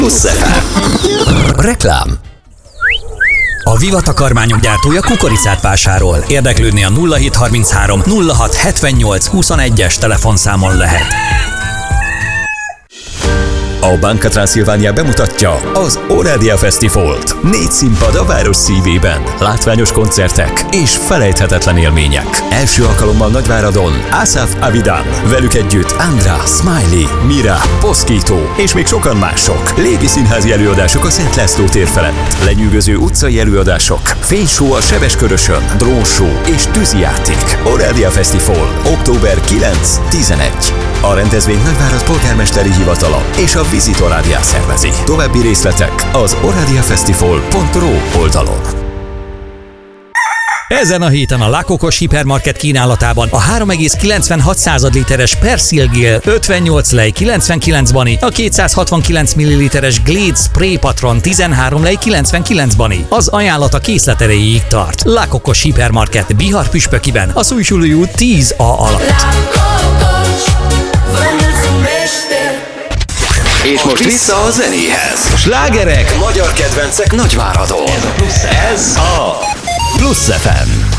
Plusz FM. Reklám. A Viva takarmányok gyártója kukoricát vásárol. Érdeklődni a 0733 06 78 21-es telefonszámon lehet. A Banca Transilvania bemutatja az Oradia Fesztivált. 4 színpad a város szívében, látványos koncertek és felejthetetlen élmények. Első alkalommal Nagyváradon Asaf Avidan, velük együtt Andra, Smiley, Mira, Poszkító és még sokan mások. Légi színházi előadások a Szent László tér felett, lenyűgöző utcai előadások, fényshow a Sebeskörösön, drónshow és tűzijáték. Oradia Fesztivál, október 9-11. A rendezvény Nagyvárad polgármesteri hivatala és a Visitor Area szervezi. További részletek az oradiafestival.ru oldalon. Ezen a héten a La Cocos hipermarket kínálatában a 3,96 literes Persil 58 lej 99 bani, a 269 ml-es Glade Spray Patron 13 lej 99 bani. Az ajánlat a készlet erejéig tart. La Cocos hipermarket Bihar püspökiben, a Szújsulói út 10A alatt. És most vissza a zenéhez. Slágerek, magyar kedvencek Nagyváradon. Ez a Plusz FM.